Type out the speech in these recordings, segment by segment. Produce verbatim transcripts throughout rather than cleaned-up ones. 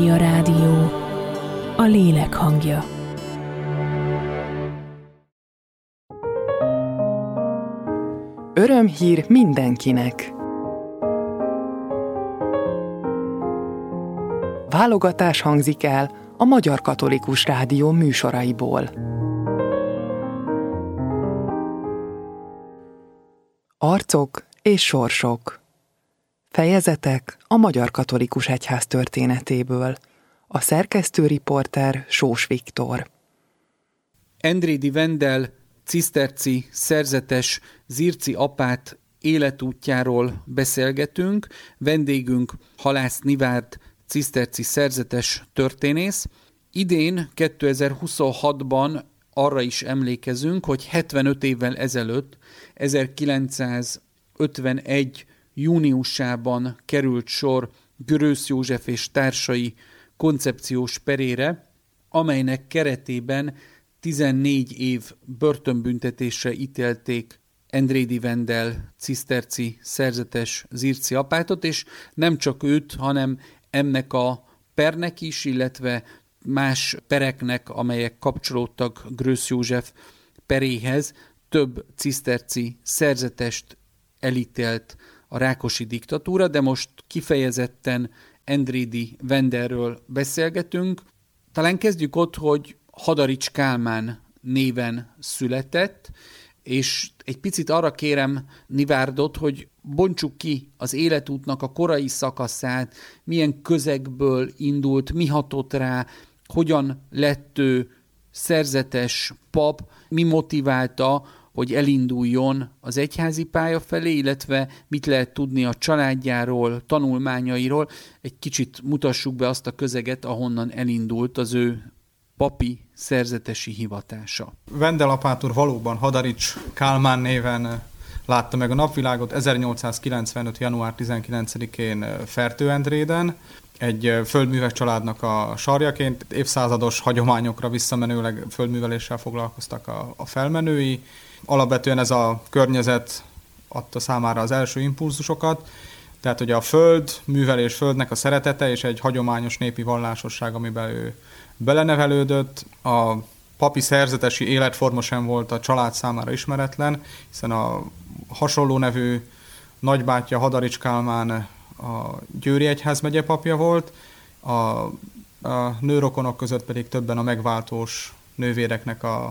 Mária Rádió, a lélek hangja. Örömhír mindenkinek! Válogatás hangzik el a Magyar Katolikus Rádió műsoraiból. Arcok és sorsok. Fejezetek a Magyar Katolikus Egyház történetéből. A szerkesztő riporter Sós Viktor. Endrédi Wendel, ciszterci szerzetes Zirci apát életútjáról beszélgetünk. Vendégünk Halász Nivárd, ciszterci szerzetes történész. Idén, kétezer-huszonhatban arra is emlékezünk, hogy hetvenöt évvel ezelőtt, ezerkilencszázötvenegy júniusában került sor Görös József és társai koncepciós perére, amelynek keretében tizennégy év börtönbüntetésre ítélték Endrédi Wendel ciszterci szerzetes Zirci apátot, és nem csak őt, hanem ennek a pernek is, illetve más pereknek, amelyek kapcsolódtak Görös József peréhez, több ciszterci szerzetest elítélt a Rákosi diktatúra, de most kifejezetten Endrédi Wendelről beszélgetünk. Talán kezdjük ott, hogy Hadarics Kálmán néven született, és egy picit arra kérem Nivárdot, hogy bontsuk ki az életútnak a korai szakaszát, milyen közegből indult, mi hatott rá, hogyan lett ő szerzetes pap, mi motiválta, hogy elinduljon az egyházi pálya felé, illetve mit lehet tudni a családjáról, tanulmányairól. Egy kicsit mutassuk be azt a közeget, ahonnan elindult az ő papi szerzetesi hivatása. Wendel apát úr valóban Hadarics Kálmán néven látta meg a napvilágot ezernyolcszázkilencvenöt. január tizenkilencedikén Fertőendréden, egy földműves családnak a sarjaként. Évszázados hagyományokra visszamenőleg földműveléssel foglalkoztak a, a felmenői. Alapvetően ez a környezet adta számára az első impulzusokat, tehát ugye a föld, művelés, földnek a szeretete és egy hagyományos népi vallásosság, amiben ő belenevelődött. A papi szerzetesi életforma sem volt a család számára ismeretlen, hiszen a hasonló nevű nagybátyja Hadarics Kálmán a Győri egyházmegye papja volt, a, a nőrokonok között pedig többen a megváltós nővéreknek a,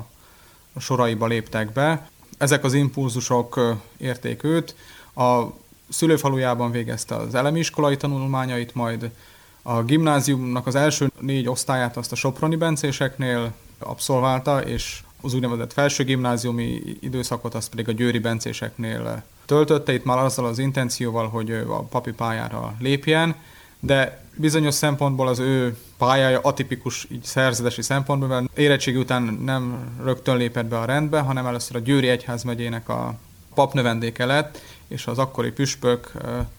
a soraiba léptek be. Ezek az impulzusok érték őt. A szülőfalujában végezte az elemi iskolai tanulmányait, majd a gimnáziumnak az első négy osztályát azt a soproni bencéseknél abszolválta, és az úgynevezett felső gimnáziumi időszakot azt pedig a győri bencéseknél töltötte, itt már azzal az intencióval, hogy a papi pályára lépjen, de bizonyos szempontból az ő pályája atipikus így szerzetesi szempontból, mert érettségi után nem rögtön lépett be a rendbe, hanem először a Győri egyházmegyének a papnövendéke lett, és az akkori püspök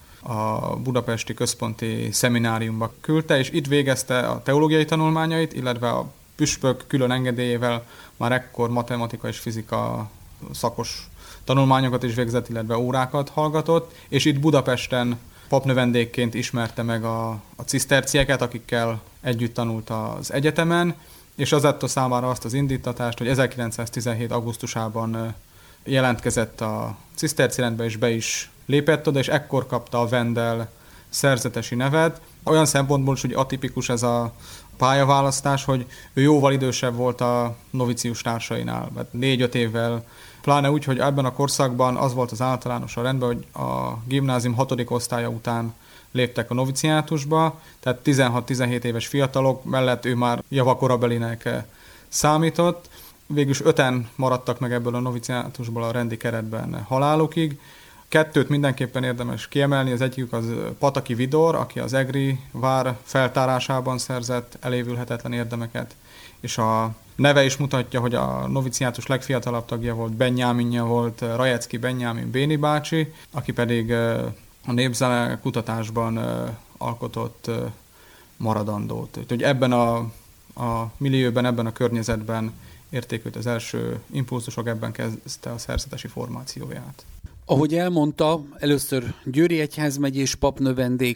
a budapesti központi szemináriumba küldte, és itt végezte a teológiai tanulmányait, illetve a püspök külön engedélyével már ekkor matematika és fizika szakos tanulmányokat is végzett, illetve órákat hallgatott, és itt Budapesten papnövendékként ismerte meg a, a cisztercieket, akikkel együtt tanult az egyetemen, és az adta számára azt az indítatást, hogy ezerkilencszáztizenhét. augusztusában jelentkezett a ciszterci rendbe, és be is lépett oda, és ekkor kapta a Wendel szerzetesi nevet. Olyan szempontból is, hogy atipikus ez a pályaválasztás, hogy ő jóval idősebb volt a novicius társainál, mert négy-öt évvel, pláne úgy, hogy ebben a korszakban az volt az általános a rendben, hogy a gimnázium hatodik osztálya után léptek a noviciátusba, tehát tizenhat-tizenhét éves fiatalok mellett ő már javakorabelinek számított. Végülis öten maradtak meg ebből a noviciátusból a rendi keretben halálukig. Kettőt mindenképpen érdemes kiemelni, az egyik az Pataki Vidor, aki az egri vár feltárásában szerzett elévülhetetlen érdemeket, és a neve is mutatja, hogy a noviciátus legfiatalabb tagja volt, Benyáminja volt, Rajecki Benyámin Béni bácsi, aki pedig a népzene kutatásban alkotott maradandót. Úgyhogy ebben a, a millióben, ebben a környezetben érték őt az első impulzusok, ebben kezdte a szerzetesi formációját. Ahogy elmondta, először Győri egyházmegyés papnövendék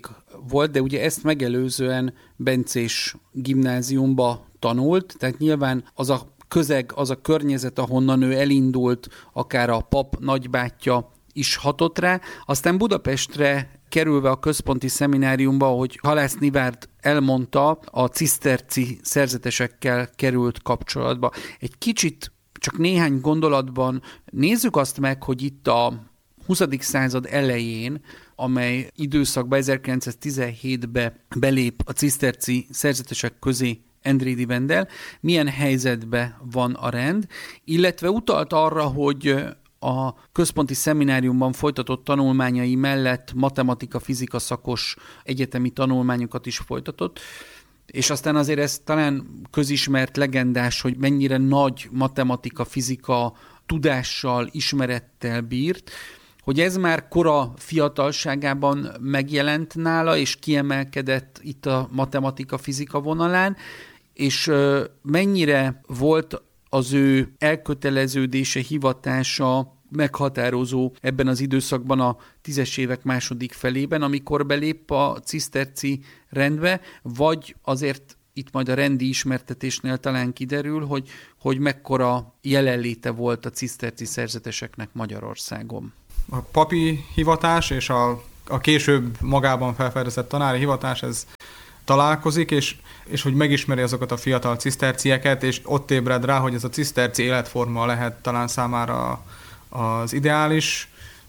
volt, de ugye ezt megelőzően bencés gimnáziumba tanult, tehát nyilván az a közeg, az a környezet, ahonnan ő elindult, akár a pap nagybátyja is hatott rá. Aztán Budapestre kerülve a központi szemináriumba, ahogy Halász Nivárd elmondta, a ciszterci szerzetesekkel került kapcsolatba. Egy kicsit, csak néhány gondolatban nézzük azt meg, hogy itt a huszadik század elején, amely időszakban ezerkilencszáztizenhétben belép a ciszterci szerzetesek közé Endrédi Vendel, milyen helyzetben van a rend, illetve utalt arra, hogy a központi szemináriumban folytatott tanulmányai mellett matematika-fizika szakos egyetemi tanulmányokat is folytatott, és aztán azért ez talán közismert, legendás, hogy mennyire nagy matematika-fizika tudással, ismerettel bírt, hogy ez már kora fiatalságában megjelent nála, és kiemelkedett itt a matematika-fizika vonalán, és mennyire volt az ő elköteleződése, hivatása meghatározó ebben az időszakban a tízes évek második felében, amikor belép a ciszterci rendbe, vagy azért itt majd a rendi ismertetésnél talán kiderül, hogy, hogy mekkora jelenléte volt a ciszterci szerzeteseknek Magyarországon. A papi hivatás és a, a később magában felfedezett tanári hivatás, ez találkozik, és, és hogy megismeri azokat a fiatal cisztercieket, és ott ébred rá, hogy ez a ciszterci életforma lehet talán számára az ideális.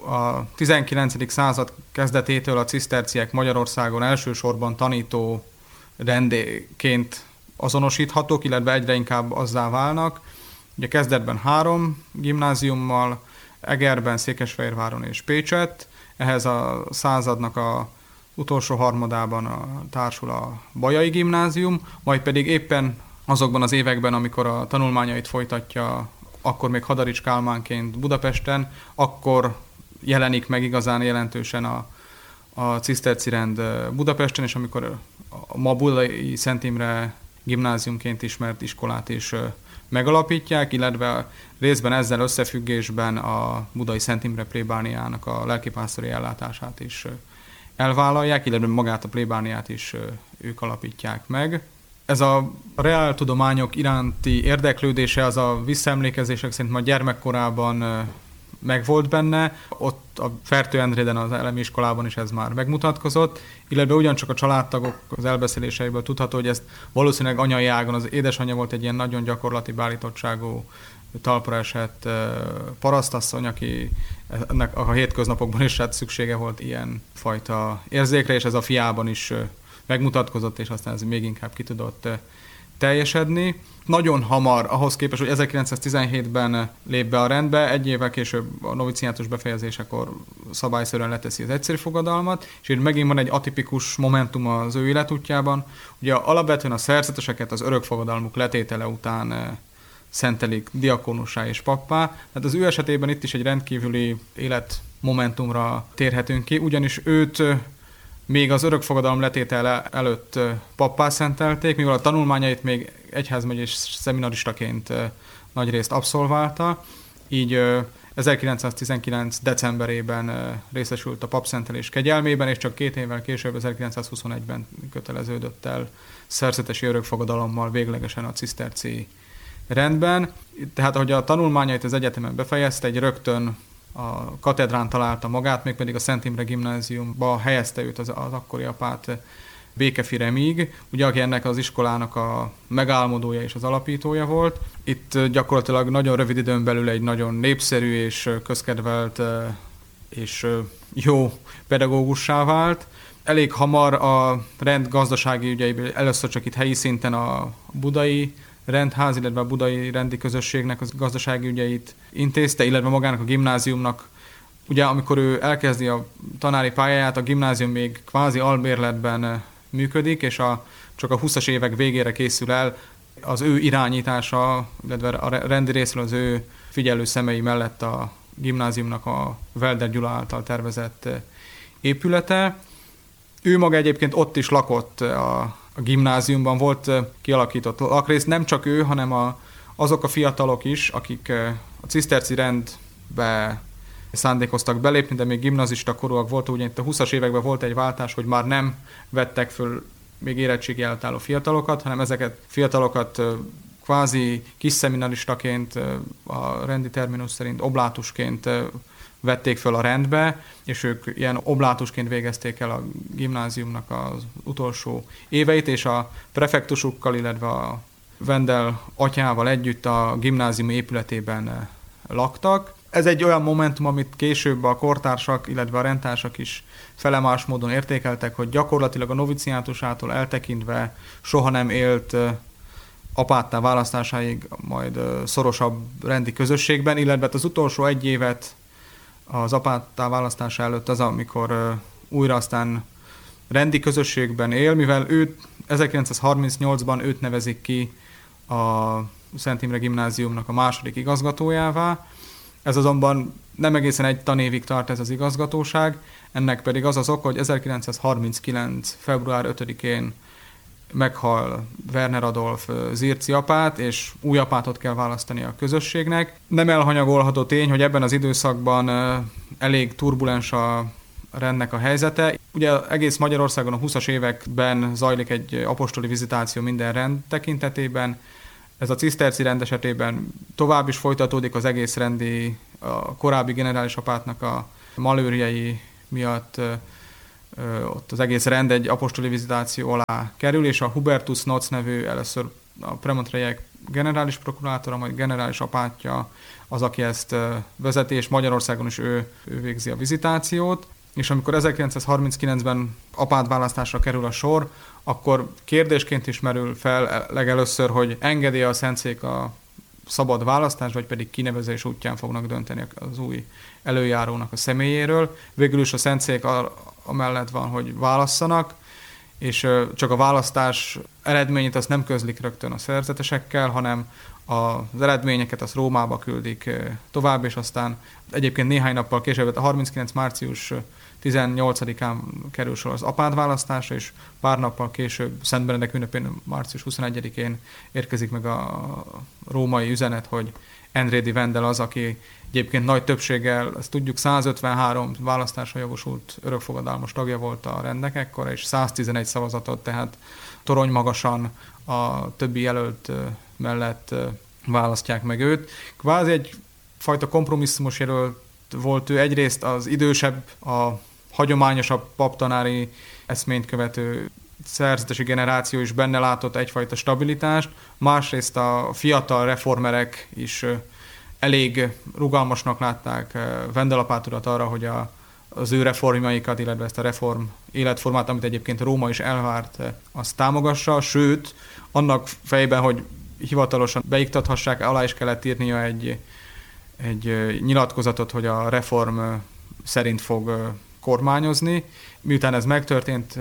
A tizenkilencedik század kezdetétől a ciszterciek Magyarországon elsősorban tanító rendéként azonosíthatók, illetve egyre inkább azzá válnak. Ugye kezdetben három gimnáziummal, Egerben, Székesfehérváron és Pécsett, ehhez a századnak a utolsó harmadában a, társul a Bajai Gimnázium, majd pedig éppen azokban az években, amikor a tanulmányait folytatja, akkor még Hadarics Kálmánként Budapesten, akkor jelenik meg igazán jelentősen a, a ciszterci rend Budapesten, és amikor a ma Budai Szent Imre gimnáziumként ismert iskolát is megalapítják, illetve részben ezzel összefüggésben a Budai Szent Imre plébániának a lelkipásztori ellátását is elvállalják, illetve magát a plébániát is ők alapítják meg. Ez a reáltudományok iránti érdeklődése, az a visszaemlékezések szerint már gyermekkorában megvolt benne, ott a Fertőendréden az elemi iskolában is ez már megmutatkozott, illetve ugyancsak a családtagok az elbeszéléseiből tudható, hogy ezt valószínűleg anyai ágon, az édesanyja volt egy ilyen nagyon gyakorlati beállítottságú, talpra esett parasztasszony, aki ennek a hétköznapokban is hát szüksége volt ilyen fajta érzékre, és ez a fiában is megmutatkozott, és aztán ez még inkább ki tudott teljesedni. Nagyon hamar, ahhoz képest, hogy ezerkilencszáztizenhétben lép be a rendbe, egy évvel később a noviciátus befejezésekor szabályszerűen leteszi az egyszerű fogadalmat, és itt megint van egy atipikus momentum az ő életútjában. Ugye alapvetően a szerzeteseket az örökfogadalmuk letétele után szentelik diakónussá és pappá. Tehát az ő esetében itt is egy rendkívüli életmomentumra térhetünk ki, ugyanis őt még az örökfogadalom letétele előtt pappá szentelték, mivel a tanulmányait még egyházmegyés szeminaristaként nagyrészt abszolválta, így ezerkilencszáztizenkilenc decemberében részesült a papszentelés kegyelmében, és csak két évvel később, ezerkilencszázhuszonegyben köteleződött el szerzetesi örökfogadalommal véglegesen a ciszterci rendben. Tehát, ahogy a tanulmányait az egyetemen befejezte, egy rögtön a katedrán találta magát, mégpedig a Szent Imre Gimnáziumba helyezte őt az, az akkori apát, Békefi Remig, ugye aki ennek az iskolának a megálmodója és az alapítója volt. Itt gyakorlatilag nagyon rövid időn belül egy nagyon népszerű és közkedvelt és jó pedagógussá vált. Elég hamar a rend gazdasági ügyeiből, először csak itt helyi szinten a budai rendház, illetve a budai rendi közösségnek az gazdasági ügyeit intézte, illetve magának a gimnáziumnak. Ugye amikor ő elkezdi a tanári pályáját, a gimnázium még kvázi albérletben működik, és a, csak a huszas évek végére készül el az ő irányítása, illetve a rendi részről az ő figyelő szemei mellett a gimnáziumnak a Welder Gyula által tervezett épülete. Ő maga egyébként ott is lakott a, a gimnáziumban, volt kialakított lakrész, nem csak ő, hanem a, azok a fiatalok is, akik a ciszterci rendbe szándékoztak belépni, de még gimnazista korúak volt, ugye itt a húszas években volt egy váltás, hogy már nem vettek föl még érettségi előtt álló fiatalokat, hanem ezeket fiatalokat kvázi kis szeminaristaként, a rendi terminus szerint oblátusként vették föl a rendbe, és ők ilyen oblátusként végezték el a gimnáziumnak az utolsó éveit, és a prefektusukkal, illetve a Wendel atyával együtt a gimnázium épületében laktak. Ez egy olyan momentum, amit később a kortársak, illetve a rendtársak is felemás módon értékeltek, hogy gyakorlatilag a noviciátusától eltekintve soha nem élt apáttá választásáig majd szorosabb rendi közösségben, illetve az utolsó egy évet az apáttá választása előtt az, amikor újra aztán rendi közösségben él, mivel őt ezerkilencszázharmincnyolcban őt nevezik ki a Szent Imre Gimnáziumnak a második igazgatójává. Ez azonban nem egészen egy tanévig tart ez az igazgatóság, ennek pedig az az ok, hogy ezerkilencszázharminckilenc. február ötödikén meghal Werner Adolf Zirczy apát, és új apátot kell választani a közösségnek. Nem elhanyagolható tény, hogy ebben az időszakban elég turbulens a rendnek a helyzete. Ugye egész Magyarországon a húszas években zajlik egy apostoli vizitáció minden rend tekintetében. Ez a ciszterci rend esetében tovább is folytatódik, az egész rendi, a korábbi generális apátnak a malőrjei miatt ott az egész rend egy apostoli vizitáció alá kerül, és a Hubertus Noc nevű először a premontrejek generális prokurátora, majd generális apátja az, aki ezt vezeti, és Magyarországon is ő, ő végzi a vizitációt. És amikor ezerkilencszázharminckilencben apátválasztásra kerül a sor, akkor kérdésként is merül fel legelőször, hogy engedi a Szentszék a szabad választás, vagy pedig kinevezés útján fognak dönteni az új előjárónak a személyéről. Végül is a Szentszék amellett van, hogy válasszanak, és csak a választás eredményét azt nem közlik rögtön a szerzetesekkel, hanem az eredményeket azt Rómába küldik tovább, és aztán egyébként néhány nappal később, a harminckilenc. március tizennyolcadikán kerül sor az apátválasztásra, és pár nappal később, Szent Benedek ünnepén, március huszonegyedikén érkezik meg a római üzenet, hogy André di Wendel az, aki egyébként nagy többséggel, ezt tudjuk, százötvenhárom választásra jogosult örökfogadalmas tagja volt a rendnek ekkor, és száztizenegy szavazatot, tehát torony magasan a többi jelölt mellett választják meg őt. Kvázi egyfajta kompromisszumos jelölt volt ő, egyrészt az idősebb, a hagyományosabb paptanári eszményt követő szerzetesi generáció is benne látott egyfajta stabilitást, másrészt a fiatal reformerek is elég rugalmasnak látták Wendel apát urat arra, hogy a, az ő reformjaikat, illetve ezt a reform életformát, amit egyébként Róma is elvárt, azt támogassa, sőt, annak fejben, hogy hivatalosan beiktathassák, alá is kellett írnia egy, egy nyilatkozatot, hogy a reform szerint fog kormányozni. Miután ez megtörtént,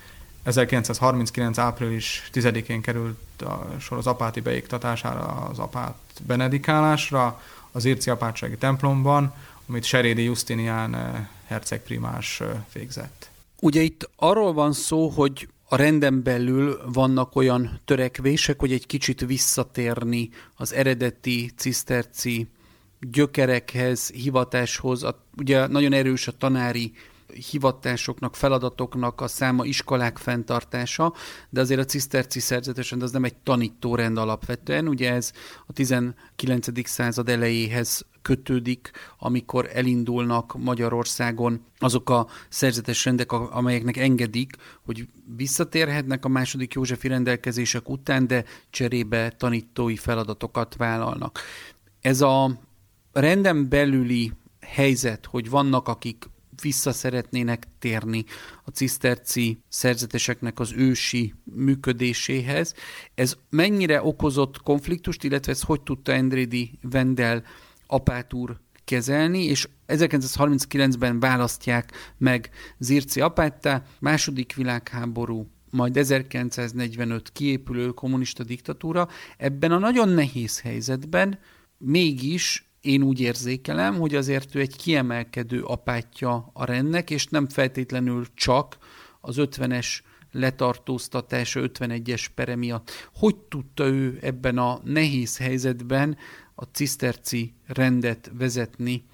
ezerkilencszázharminckilenc. április tizedikén került a sor az apáti beiktatására, az apát benedikálásra, az Zirczy apátsági templomban, amit Serédi Justinian hercegprimás végzett. Ugye itt arról van szó, hogy a renden belül vannak olyan törekvések, hogy egy kicsit visszatérni az eredeti ciszterci gyökerekhez, hivatáshoz. A, ugye nagyon erős a tanári hivatásoknak, feladatoknak a száma, iskolák fenntartása, de azért a ciszterci szerzetesen az nem egy tanítórend alapvetően, ugye ez a tizenkilencedik század elejéhez kötődik, amikor elindulnak Magyarországon azok a szerzetes rendek, amelyeknek engedik, hogy visszatérhetnek a második Józsefi rendelkezések után, de cserébe tanítói feladatokat vállalnak. Ez a renden belüli helyzet, hogy vannak, akik vissza szeretnének térni a ciszterci szerzeteseknek az ősi működéséhez. Ez mennyire okozott konfliktust, illetve ez hogy tudta André di Wendel apát úr kezelni, és ezerkilencszázharminckilencben választják meg Zirczy apáttá, második világháború, majd ezerkilencszáznegyvenöt kiépülő kommunista diktatúra. Ebben a nagyon nehéz helyzetben mégis én úgy érzékelem, hogy azért ő egy kiemelkedő apátja a rendnek, és nem feltétlenül csak az ötvenes letartóztatása, ötvenegyes pere miatt. Hogy tudta ő ebben a nehéz helyzetben a ciszterci rendet vezetni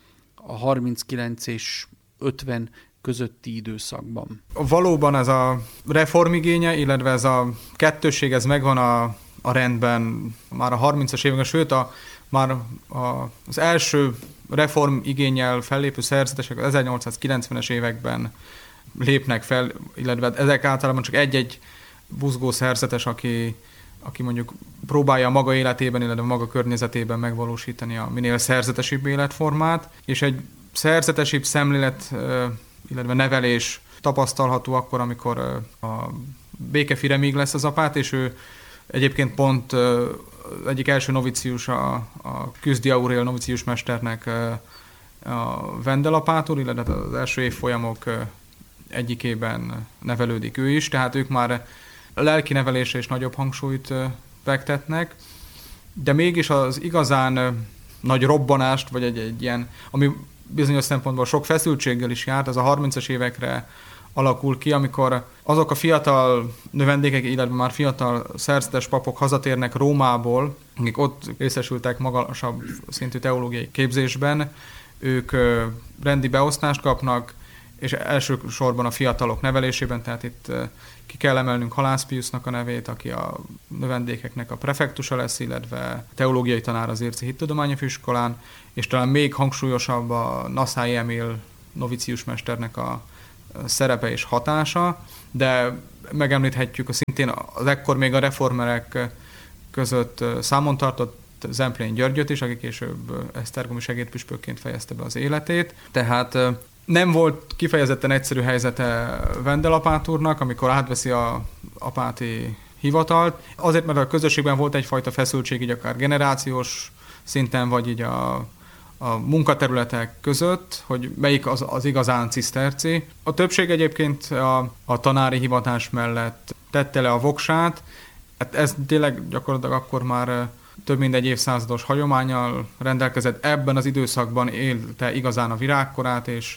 a harminckilenc és ötven közötti időszakban. Valóban ez a reformigénye, illetve ez a kettősség, ez megvan a, a rendben már a harmincas években, sőt a, már a, az első reformigénnyel fellépő szerzetesek az ezernyolcszázkilencvenes években lépnek fel, illetve ezek általában csak egy-egy buzgó szerzetes, aki, aki mondjuk próbálja a maga életében, illetve a maga környezetében megvalósítani a minél szerzetesibb életformát, és egy szerzetesibb szemlélet, illetve nevelés tapasztalható akkor, amikor a Békefiremig lesz az apát, és ő egyébként pont egyik első novicius, a, a Küzdi Aurél novicius mesternek a vendelapátul, illetve az első évfolyamok egyikében nevelődik ő is, tehát ők már lelki nevelésre is nagyobb hangsúlyt fektetnek, de mégis az igazán nagy robbanást, vagy egy, egy ilyen, ami bizonyos szempontból sok feszültséggel is járt, az a harmincas évekre alakul ki, amikor azok a fiatal növendékek, illetve már fiatal szerzetes papok hazatérnek Rómából, akik ott részesültek magasabb szintű teológiai képzésben, ők rendi beosztást kapnak, és elsősorban a fiatalok nevelésében, tehát itt ki kell emelnünk Halász Piusznak a nevét, aki a növendékeknek a prefektusa lesz, illetve teológiai tanár az Érci Hittudományi Főiskolán, és talán még hangsúlyosabb a Nassai Emil noviciusmesternek a szerepe és hatása, de megemlíthetjük a szintén az ekkor még a reformerek között számon tartott Zemplén Györgyöt is, aki később esztergomi segédpüspökként fejezte be az életét. Tehát nem volt kifejezetten egyszerű helyzete Vendelapát úrnak, amikor átveszi a apáti hivatalt. Azért, mert a közösségben volt egyfajta feszültség, így akár generációs szinten, vagy így a, a munkaterületek között, hogy melyik az, az igazán ciszterci. A többség egyébként a, a tanári hivatás mellett tette le a voksát. Hát ez tényleg gyakorlatilag akkor már több mint egy évszázados hagyománnyal rendelkezett. Ebben az időszakban élte igazán a virágkorát, és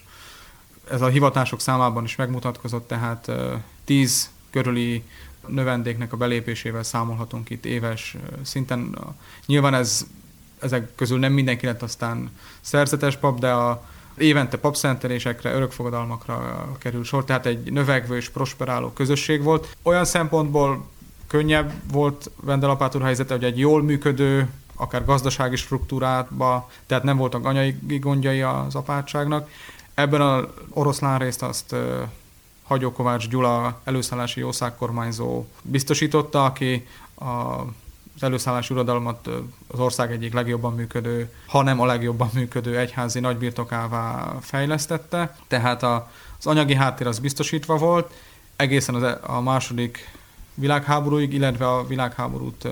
ez a hivatások számában is megmutatkozott, tehát tíz körüli növendéknek a belépésével számolhatunk itt éves szinten. Nyilván ez, ezek közül nem mindenki lett aztán szerzetes pap, de a évente papszentelésekre, örökfogadalmakra kerül sor, tehát egy növekvő és prosperáló közösség volt. Olyan szempontból könnyebb volt Vendelapát úr helyzete, hogy egy jól működő, akár gazdasági struktúrába, tehát nem voltak anyai gondjai az apátságnak. Ebben az oroszlán részt azt uh, Hagyó Kovács Gyula előszállási jószágkormányzó biztosította, aki a, az előszállási uradalmat az ország egyik legjobban működő, ha nem a legjobban működő egyházi nagybirtokává fejlesztette. Tehát a, az anyagi háttér az biztosítva volt, egészen az, a második világháborúig, illetve a világháborút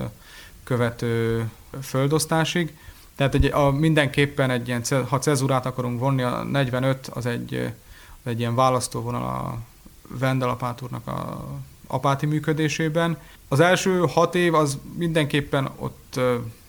követő földosztásig. Tehát egy, a, mindenképpen egy ilyen, ha cezurát akarunk vonni, a negyvenöt az egy, az egy ilyen választóvonal a Vendelapát úrnak a apáti működésében. Az első hat év az mindenképpen ott,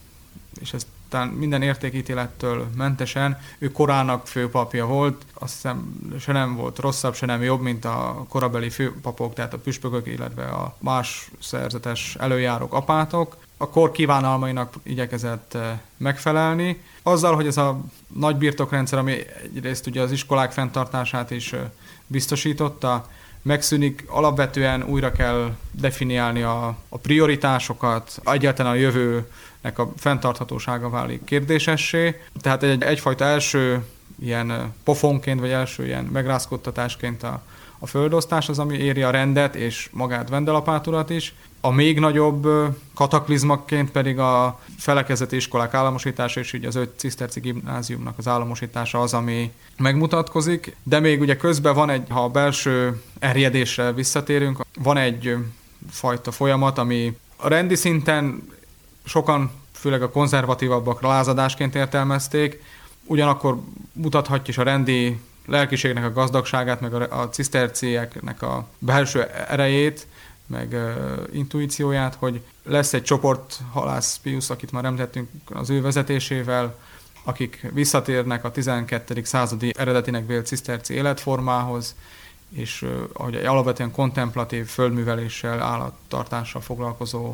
és ez talán minden értékítélettől mentesen, ő korának főpapja volt, azt hiszem se nem volt rosszabb, se nem jobb, mint a korabeli főpapok, tehát a püspökök, illetve a más szerzetes előjárók, apátok. A kor kívánalmainak igyekezett megfelelni. Azzal, hogy ez a nagy birtokrendszer, ami egyrészt ugye az iskolák fenntartását is biztosította, megszűnik, alapvetően újra kell definiálni a, a prioritásokat, egyáltalán a jövőnek a fenntarthatósága válik kérdésessé. Tehát egy, egyfajta első ilyen pofonként, vagy első ilyen megrázkodtatásként a, a földosztás az, ami éri a rendet, és magát Vendelapát urat is. A még nagyobb kataklizmaként pedig a felekezeti iskolák államosítása, és így az öt ciszterci gimnáziumnak az államosítása az, ami megmutatkozik. De még ugye közben van egy, ha a belső erjedésre visszatérünk, van egy fajta folyamat, ami a rendi szinten sokan, főleg a konzervatívabbak lázadásként értelmezték, ugyanakkor mutathatja is a rendi lelkiségnek a gazdagságát, meg a, a cisztercieknek a belső erejét, meg uh, intuícióját, hogy lesz egy csoport, Halász Piusz, akit már említettünk az ő vezetésével, akik visszatérnek a tizenkettedik századi eredetinek vélt ciszterci életformához, és uh, ahogy egy alapvetően kontemplatív földműveléssel, állattartással foglalkozó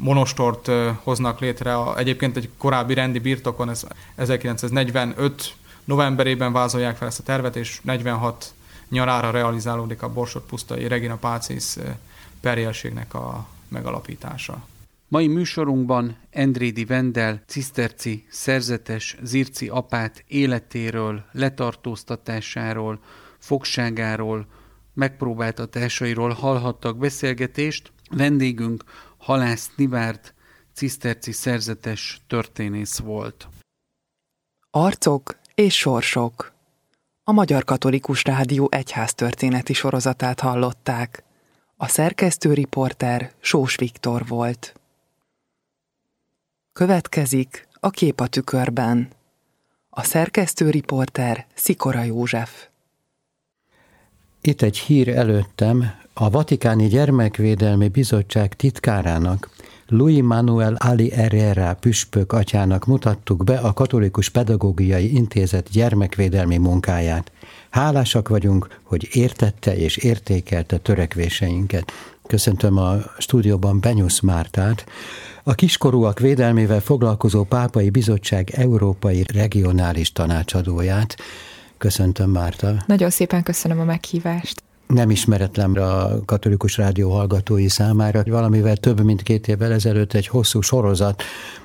monostort uh, hoznak létre. A, egyébként egy korábbi rendi birtokon, ez ezerkilencszáznegyvenöt novemberében vázolják fel ezt a tervet, és negyvenhat nyarára realizálódik a Borsod-Pusztai Regina Pacis perjelségnek a megalapítása. Mai műsorunkban Endrédi Vendel, ciszterci szerzetes Zirci apát életéről, letartóztatásáról, fogságáról, megpróbáltatásairól hallhattak beszélgetést. Vendégünk Halász Nivárd, ciszterci szerzetes történész volt. Arcok és sorsok. A Magyar Katolikus Rádió egyháztörténeti sorozatát hallották. A szerkesztő riporter Sós Viktor volt. Következik a Kép a tükörben. A szerkesztő riporter Szikora József. Itt egy hír előttem. A Vatikáni Gyermekvédelmi Bizottság titkárának, Luis Manuel Ali Herrera püspök atyának mutattuk be a Katolikus Pedagógiai Intézet gyermekvédelmi munkáját. Hálásak vagyunk, hogy értette és értékelte törekvéseinket. Köszöntöm a stúdióban Benyusz Mártát, a kiskorúak védelmével foglalkozó Pápai Bizottság európai regionális tanácsadóját. Köszöntöm, Márta. Nagyon szépen köszönöm a meghívást. Nem ismeretlen a Katolikus Rádió hallgatói számára, hogy valamivel több mint két évvel ezelőtt egy hosszú sorozat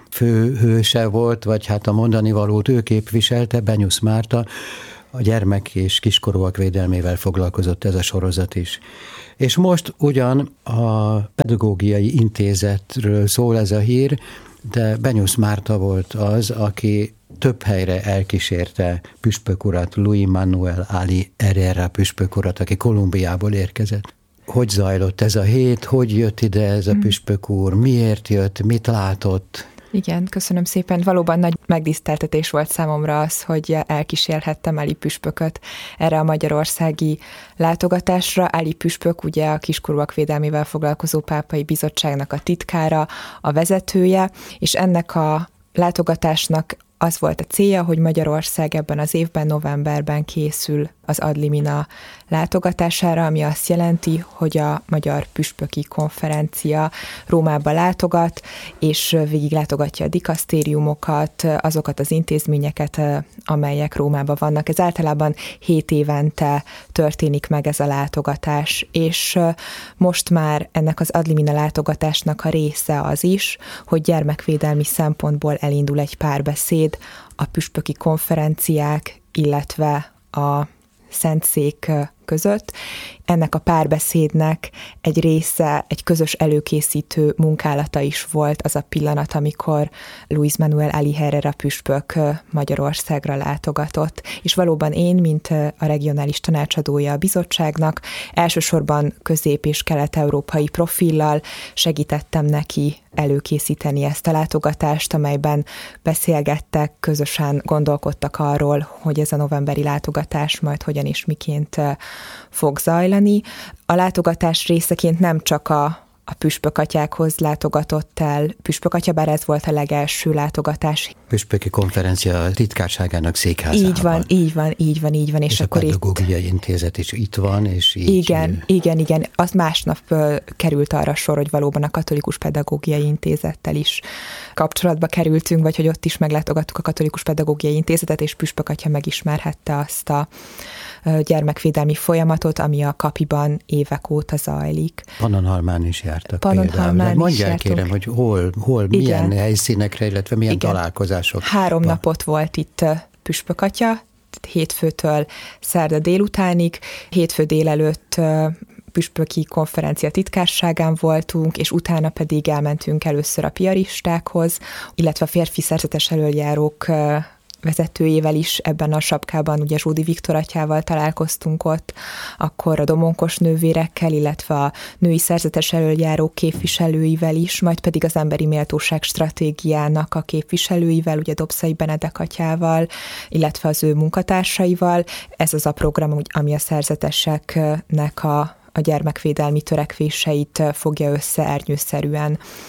főhőse volt, vagy hát a mondani valót ő képviselte, Benyusz Márta, a gyermek és kiskorúak védelmével foglalkozott ez a sorozat is. És most ugyan a Pedagógiai Intézetről szól ez a hír, de Benyusz Márta volt az, aki több helyre elkísérte püspök urat, Luis Manuel Ali Herrera püspök urat, aki Kolumbiából érkezett. Hogy zajlott ez a hét, hogy jött ide ez a püspök úr, miért jött, mit látott? Igen, köszönöm szépen. Valóban nagy megtiszteltetés volt számomra az, hogy elkísérhettem Ali püspököt erre a magyarországi látogatásra. Ali püspök ugye a kiskorúak védelmével foglalkozó Pápai Bizottságnak a titkára, a vezetője, és ennek a látogatásnak az volt a célja, hogy Magyarország ebben az évben, novemberben készül az Ad Limina látogatására, ami azt jelenti, hogy a Magyar Püspöki Konferencia Rómába látogat, és végiglátogatja a dikasztériumokat, azokat az intézményeket, amelyek Rómában vannak. Ez általában hét évente történik meg ez a látogatás, és most már ennek az Ad Limina látogatásnak a része az is, hogy gyermekvédelmi szempontból elindul egy párbeszéd a püspöki konferenciák, illetve a Szentszék között. Ennek a párbeszédnek egy része, egy közös előkészítő munkálata is volt az a pillanat, amikor Luis Manuel Ali Herrera püspök Magyarországra látogatott. És valóban én, mint a regionális tanácsadója a bizottságnak, elsősorban közép- és kelet-európai profillal segítettem neki előkészíteni ezt a látogatást, amelyben beszélgettek, közösen gondolkodtak arról, hogy ez a novemberi látogatás majd hogyan és miként fog zajlani. A látogatás részeként nem csak a a püspökatyákhoz látogatott el püspökatya, bár ez volt a legelső látogatás. Püspöki konferencia titkárságának székházában. Így van, így van, így van, így van. És, és akkor a Pedagógiai itt... Intézet is itt van, és így... Igen, igen, igen. Az másnap került arra sor, hogy valóban a Katolikus Pedagógiai Intézettel is kapcsolatba kerültünk, vagy hogy ott is meglátogattuk a Katolikus Pedagógiai Intézetet, és püspökatya megismerhette azt a gyermekvédelmi folyamatot, ami a Kapiban évek óta zajlik. Pannonhalmán is jártak Pannonhalmán például. is Mondják jártunk. Kérem, hogy hol, hol milyen helyszínekre, illetve milyen Igen. találkozások. Három van. napot volt itt püspökatya, hétfőtől szerda délutánig, hétfő délelőtt püspöki konferencia titkárságán voltunk, és utána pedig elmentünk először a piaristákhoz, illetve a férfi szerzetes elöljárók vezetőjével is ebben a sapkában, ugye Zsódi Viktor atyával találkoztunk ott, akkor a domonkos nővérekkel, illetve a női szerzetes elöljárók képviselőivel is, majd pedig az emberi méltóság stratégiának a képviselőivel, ugye Dobszai Benedek atyával, illetve az ő munkatársaival. Ez az a program, ami a szerzeteseknek a, a gyermekvédelmi törekvéseit fogja össze ernyőszerűen.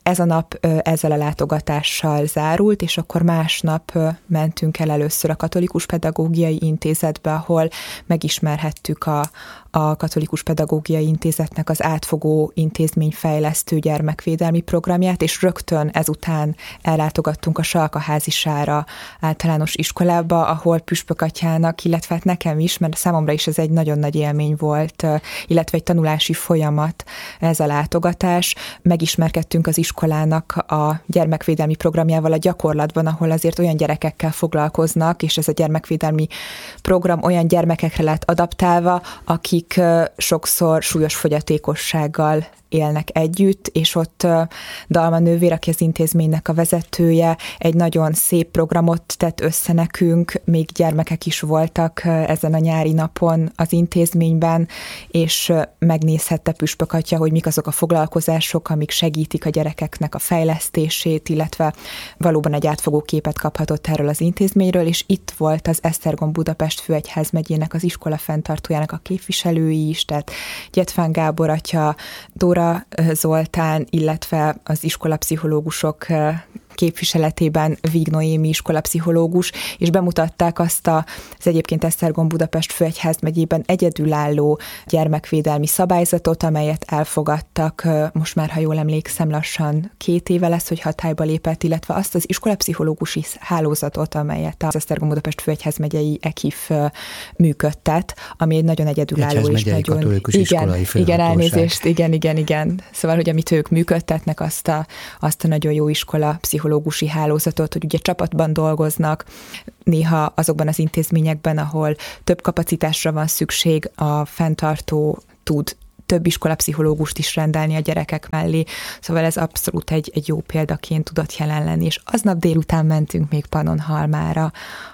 ez a nap ezzel a látogatással zárult, és akkor másnap mentünk el először a Katolikus Pedagógiai Intézetbe, ahol megismerhettük a, a Katolikus Pedagógiai Intézetnek az átfogó intézményfejlesztő gyermekvédelmi programját, és rögtön ezután ellátogattunk a Salkaházisára általános iskolába, ahol Püspök atyának, illetve hát nekem is, mert számomra is ez egy nagyon nagy élmény volt, illetve egy tanulási folyamat ez a látogatás. Megismerkedtünk az iskolának a gyermekvédelmi programjával a gyakorlatban, ahol azért olyan gyerekekkel foglalkoznak, és ez a gyermekvédelmi program olyan gyermekekre lett adaptálva, akik sokszor súlyos fogyatékossággal élnek együtt, és ott Dalma nővér, aki az intézménynek a vezetője, egy nagyon szép programot tett össze nekünk, még gyermekek is voltak ezen a nyári napon az intézményben, és megnézhette Püspök atya, hogy mik azok a foglalkozások, amik segítik a gyerekeknek a fejlesztését, illetve valóban egy átfogó képet kaphatott erről az intézményről, és itt volt az Esztergom Budapest főegyházmegyének az iskola fenntartójának a képviselői is, tehát Gyetfán Gábor atya, Dóra Zoltán, illetve az iskolapszichológusok képviseletében Víg Noémi iskolapszichológus, és bemutatták azt a, az egyébként Esztergom Budapest főegyházmegyében egyedülálló gyermekvédelmi szabályzatot, amelyet elfogadtak, most már, ha jól emlékszem, lassan két éve lesz, hogy hatályba lépett, illetve azt az iskolapszichológusi hálózatot, amelyet az Esztergom Budapest főegyházmegyei E K I F működtet, ami egy nagyon egyedülálló és nagyon... Katolikus igen, iskolai főhatóság. Igen, elnézést, igen, igen, igen. Szóval, hogy amit ők működtetnek, azt a, azt a nagyon jó iskola pszichológusi hálózatot, hogy ugye csapatban dolgoznak, néha azokban az intézményekben, ahol több kapacitásra van szükség, a fenntartó tud több iskolapszichológust is rendelni a gyerekek mellé, szóval ez abszolút egy, egy jó példaként tudott jelen lenni, és aznap délután mentünk még Pannonhalmára,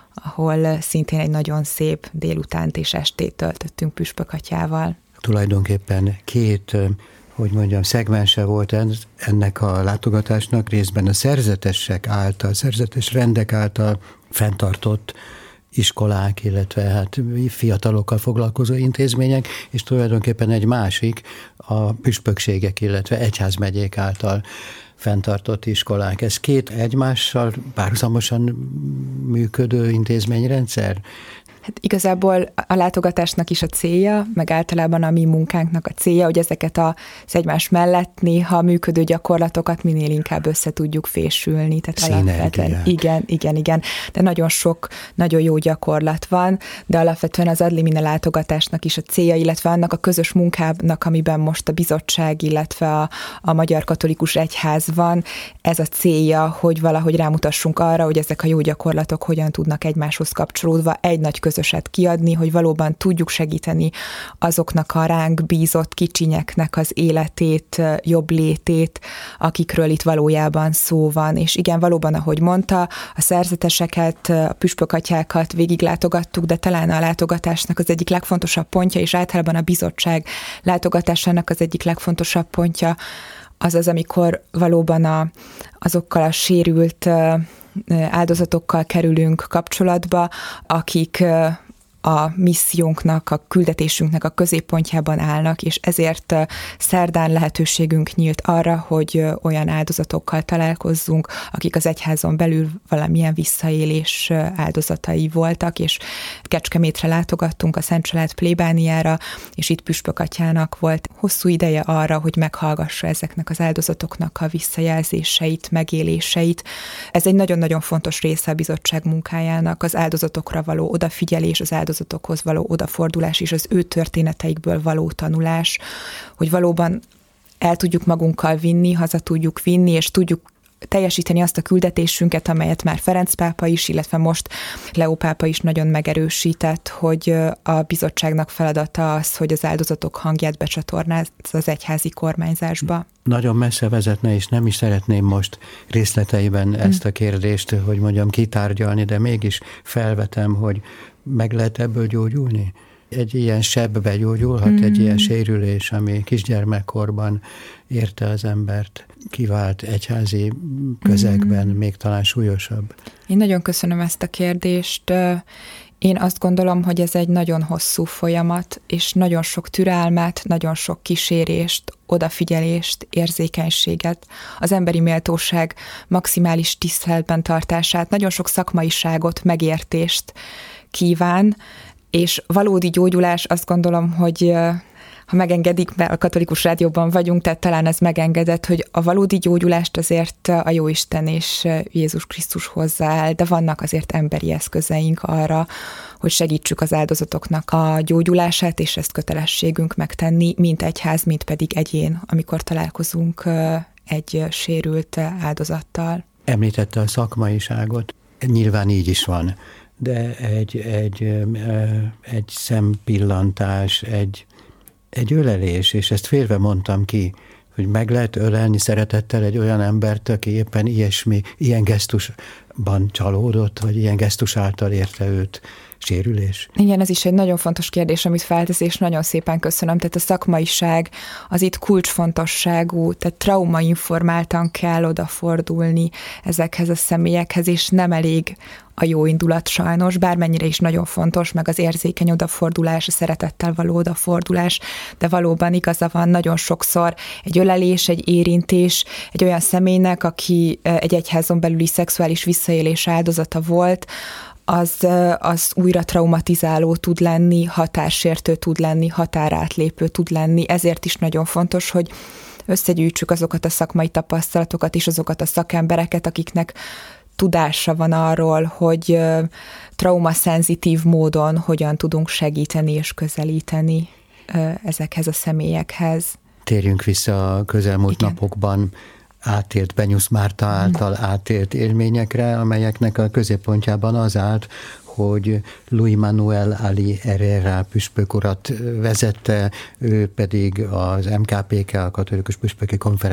ahol szintén egy nagyon szép délutánt és estét töltöttünk Püspök atyával. Tulajdonképpen két, hogy mondjam, szegmense volt ennek a látogatásnak, részben a szerzetesek által, szerzetes rendek által fenntartott iskolák, illetve hát fiatalokkal foglalkozó intézmények, és tulajdonképpen egy másik a püspökségek, illetve egyházmegyék által fenntartott iskolák. Ez két egymással párhuzamosan működő intézményrendszer? Hát igazából a látogatásnak is a célja, meg általában a mi munkánknak a célja, hogy ezeket az egymás mellett néha működő gyakorlatokat minél inkább össze tudjuk fésülni. Tehát alapvetően, igen, igen, igen. De nagyon sok, nagyon jó gyakorlat van, de alapvetően az Ad limina látogatásnak is a célja, illetve annak a közös munkának, amiben most a bizottság, illetve a, a Magyar Katolikus Egyház van, ez a célja, hogy valahogy rámutassunk arra, hogy ezek a jó gyakorlatok hogyan tudnak egymáshoz kapcsolódva egy nagy közöset kiadni, hogy valóban tudjuk segíteni azoknak a ránk bízott kicsinyeknek az életét, jobb létét, akikről itt valójában szó van. És igen, valóban, ahogy mondta, a szerzeteseket, a püspökatyákat végiglátogattuk, de talán a látogatásnak az egyik legfontosabb pontja, és általában a bizottság látogatásának az egyik legfontosabb pontja az az, amikor valóban a, azokkal a sérült áldozatokkal kerülünk kapcsolatba, akik a missziónknak, a küldetésünknek a középpontjában állnak, és ezért szerdán lehetőségünk nyílt arra, hogy olyan áldozatokkal találkozzunk, akik az egyházon belül valamilyen visszaélés áldozatai voltak, és Kecskemétre látogattunk a Szent Család plébániára, és itt Püspök atyának volt hosszú ideje arra, hogy meghallgassa ezeknek az áldozatoknak a visszajelzéseit, megéléseit. Ez egy nagyon-nagyon fontos része a bizottság munkájának, az áldozatokra való odafigyelés, az áldozatokhoz való odafordulás és az ő történeteikből való tanulás, hogy valóban el tudjuk magunkkal vinni, haza tudjuk vinni, és tudjuk teljesíteni azt a küldetésünket, amelyet már Ferenc pápa is, illetve most Leó pápa is nagyon megerősített, hogy a bizottságnak feladata az, hogy az áldozatok hangját becsatornázza az egyházi kormányzásba. Nagyon messze vezetne, és nem is szeretném most részleteiben ezt a kérdést, hogy mondjam, kitárgyalni, de mégis felvetem, hogy meg lehet ebből gyógyulni? Egy ilyen sebbe gyógyulhat, mm. egy ilyen sérülés, ami kisgyermekkorban érte az embert, kivált egyházi közegben, mm. még talán súlyosabb. Én nagyon köszönöm ezt a kérdést. Én azt gondolom, hogy ez egy nagyon hosszú folyamat, és nagyon sok türelmet, nagyon sok kísérést, odafigyelést, érzékenységet, az emberi méltóság maximális tiszteletben tartását, nagyon sok szakmaiságot, megértést kíván, és valódi gyógyulás, azt gondolom, hogy ha megengedik, mert a Katolikus Rádióban vagyunk, tehát talán ez megengedett, hogy a valódi gyógyulást azért a Jóisten és Jézus Krisztus hozzááll, de vannak azért emberi eszközeink arra, hogy segítsük az áldozatoknak a gyógyulását, és ezt kötelességünk megtenni, mint egyház, mint pedig egyén, amikor találkozunk egy sérült áldozattal. Említette a szakmaiságot, nyilván így is van, de egy, egy, egy szempillantás, egy Egy ölelés, és ezt félve mondtam ki, hogy meg lehet ölelni szeretettel egy olyan embert, aki éppen ilyesmi, ilyen gesztusban csalódott, vagy ilyen gesztus által érte őt sérülés? Igen, ez is egy nagyon fontos kérdés, amit feltesz, és nagyon szépen köszönöm. Tehát a szakmaiság az itt kulcsfontosságú, tehát traumainformáltan kell odafordulni ezekhez a személyekhez, és nem elég a jó indulat sajnos, bármennyire is nagyon fontos, meg az érzékeny odafordulás, a szeretettel való odafordulás, de valóban igaza van, nagyon sokszor egy ölelés, egy érintés, egy olyan személynek, aki egy egyházon belüli szexuális visszaélés áldozata volt, az, az újra traumatizáló tud lenni, határsértő tud lenni, határátlépő tud lenni. Ezért is nagyon fontos, hogy összegyűjtsük azokat a szakmai tapasztalatokat és azokat a szakembereket, akiknek tudása van arról, hogy traumaszenzitív módon hogyan tudunk segíteni és közelíteni ezekhez a személyekhez. Térjünk vissza a közelmúlt Igen. napokban átélt Benyusz Márta által átélt élményekre, amelyeknek a középpontjában az állt, hogy Luis Manuel Ali Herrera püspök urat vezette, ő pedig az em ká pé ká, a Katolikus Püspöki Konferencia